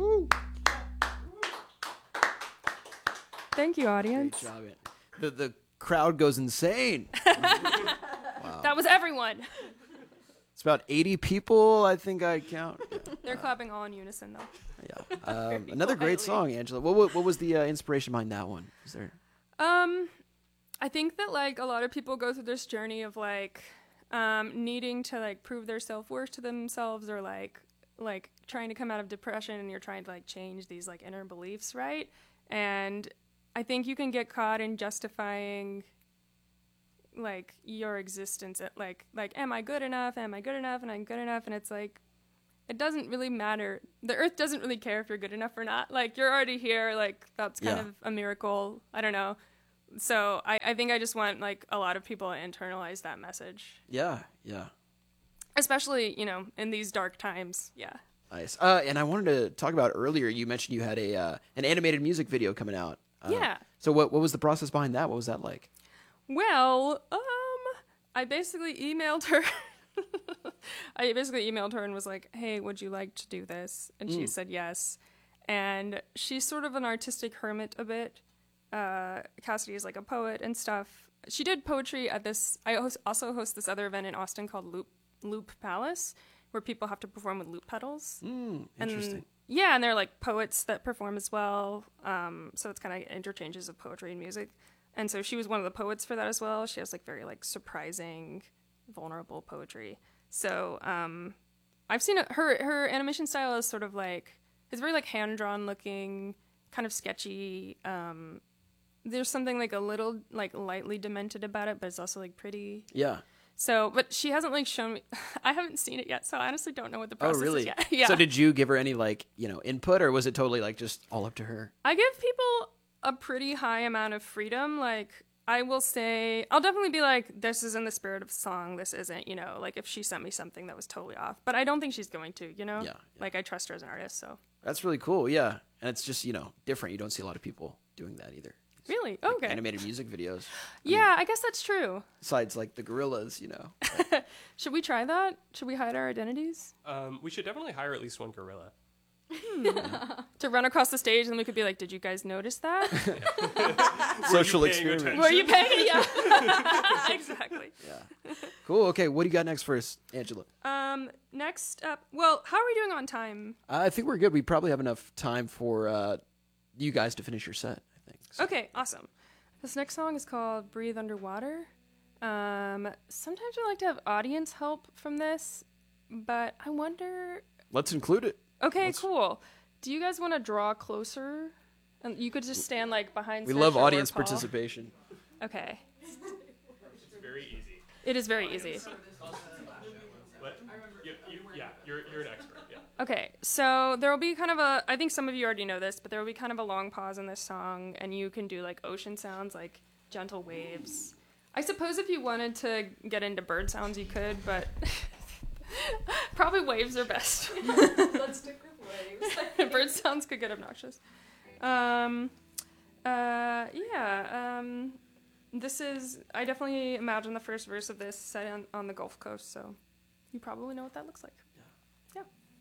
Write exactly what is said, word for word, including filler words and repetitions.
Woo. Thank you, audience. Great job. The the crowd goes insane. Wow. That was everyone. It's about eighty people, I think I count. Yeah. They're clapping all in unison, though. Yeah. Um, another great song, Angela. What what, what was the uh, inspiration behind that one? Is there? Um, I think that like a lot of people go through this journey of like um, needing to like prove their self-worth to themselves, or like like trying to come out of depression, and you're trying to like change these like inner beliefs, right? And I think you can get caught in justifying like your existence at like like am I good enough? Am I good enough? And I'm good enough, and it's like it doesn't really matter. The earth doesn't really care if you're good enough or not. Like you're already here. Like that's kind Yeah. of a miracle. I don't know. So I, I think I just want like a lot of people to internalize that message, Yeah, yeah. especially, you know, in these dark times. Yeah. Nice. Uh, and I wanted to talk about earlier. You mentioned you had a uh, an animated music video coming out. Uh, Yeah. So what what was the process behind that? What was that like? Well, um, I basically emailed her. I basically emailed her and was like, hey, would you like to do this? And she said yes. And she's sort of an artistic hermit a bit. Uh, Cassidy is like a poet and stuff. She did poetry at this. I host, also host this other event in Austin called Loop Loop Palace, where people have to perform with loop pedals. Mm, interesting. And, yeah, and they're like poets that perform as well. Um, so it's kind of interchanges of poetry and music. And so she was one of the poets for that as well. She has like very like surprising, vulnerable poetry. So um, I've seen it, her her animation style is sort of like it's very like hand drawn looking, kind of sketchy. Um, there's something like a little like lightly demented about it, but it's also like pretty. Yeah. So, but she hasn't like shown me. I haven't seen it yet, so I honestly don't know what the Oh, process really? is yet. Yeah. So did you give her any like you know input, or was it totally like just all up to her? I give people a pretty high amount of freedom. Like, I will say, I'll definitely be like, this is in the spirit of the song. This isn't, you know, like if she sent me something that was totally off. But I don't think she's going to, you know? Yeah, yeah. Like, I trust her as an artist, so. That's really cool. Yeah, and it's just you know different. You don't see a lot of people doing that either. Really? Like Okay. animated music videos. I yeah, mean, I guess that's true. besides like the gorillas, you know. Should we try that? Should we hide our identities? Um, we should definitely hire at least one gorilla. To run across the stage, and we could be like, did you guys notice that? Social paying experiment. attention? Were you paying? Yeah. Exactly. Yeah. Cool. Okay. What do you got next for us, Angela? Um, next up, well, how are we doing on time? Uh, I think we're good. We probably have enough time for uh, you guys to finish your set. I think. So. Okay, awesome. This next song is called Breathe Underwater. Um, sometimes we like to have audience help from this, but I wonder... Let's include it. Okay, Let's- cool. Do you guys want to draw closer? And you could just stand like behind We Fish love or audience Paul. participation. Okay. It's very easy. It is very easy. What? You, you, yeah, you're, you're an expert. Yeah. Okay, so there will be kind of a, I think some of you already know this, but there will be kind of a long pause in this song, and you can do like ocean sounds, like gentle waves. I suppose if you wanted to get into bird sounds, you could, but probably waves are best. Let's stick with waves. Bird sounds could get obnoxious. Um, uh, yeah, um, this is, I definitely imagine the first verse of this set on, on the Gulf Coast, so you probably know what that looks like.